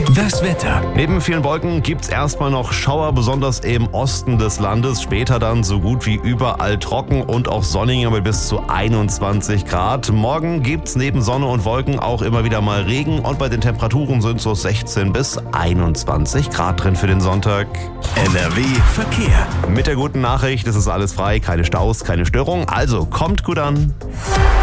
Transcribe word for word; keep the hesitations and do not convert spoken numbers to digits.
Das Wetter. Neben vielen Wolken gibt's erstmal noch Schauer, besonders im Osten des Landes. Später dann so gut wie überall trocken und auch sonniger mit bis zu einundzwanzig Grad. Morgen gibt's neben Sonne und Wolken auch immer wieder mal Regen und bei den Temperaturen sind so sechzehn bis einundzwanzig Grad drin für den Sonntag. N R W Verkehr. Mit der guten Nachricht, es ist alles frei, keine Staus, keine Störung, also kommt gut an.